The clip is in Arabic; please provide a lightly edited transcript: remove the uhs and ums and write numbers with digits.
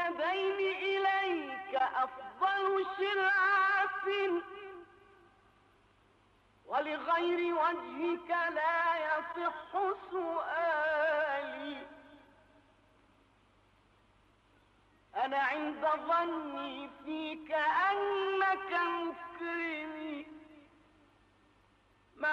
اليدين إليك أفضل شرعة، ولغير وجهك لا يصح سؤالي. أنا عند ظني فيك أنك مكرمي،